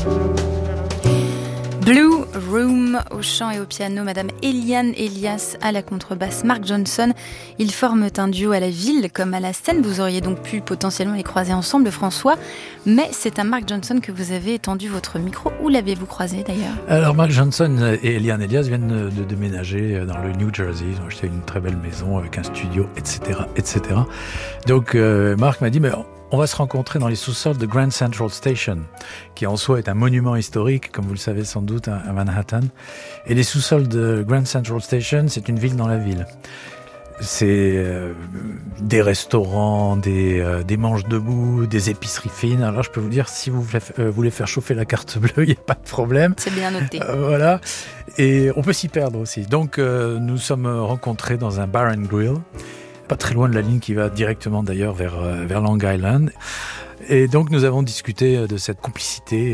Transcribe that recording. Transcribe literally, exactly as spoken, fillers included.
Blue Room, au chant et au piano, Madame Eliane Elias à la contrebasse, Mark Johnson. Ils forment un duo à la ville comme à la scène. Vous auriez donc pu potentiellement les croiser ensemble, François. Mais c'est à Mark Johnson que vous avez étendu votre micro. Où l'avez-vous croisé d'ailleurs ? Alors Mark Johnson et Eliane Elias viennent de déménager dans le New Jersey. Ils ont acheté une très belle maison avec un studio, et cetera, et cetera. Donc euh, Mark m'a dit, mais on va se rencontrer dans les sous-sols de Grand Central Station, qui en soi est un monument historique, comme vous le savez sans doute, à Manhattan. Et les sous-sols de Grand Central Station, c'est une ville dans la ville. C'est euh, des restaurants, des, euh, des manches debout, des épiceries fines. Alors je peux vous dire, si vous voulez, euh, voulez faire chauffer la carte bleue, il n'y a pas de problème. C'est bien noté. Euh, voilà. Et on peut s'y perdre aussi. Donc euh, nous sommes rencontrés dans un bar and grill, pas très loin de la ligne qui va directement d'ailleurs vers, vers Long Island. Et donc nous avons discuté de cette complicité